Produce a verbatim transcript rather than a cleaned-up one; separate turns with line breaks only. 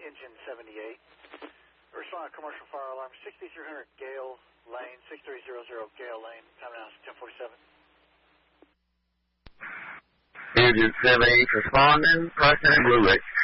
engine seventy-eight. Respond commercial fire alarm sixty-three hundred Gale Lane, six three zero zero Gale Lane. Time now is ten forty-seven.
Engine seventy-eight responding, Price and Blue Ridge.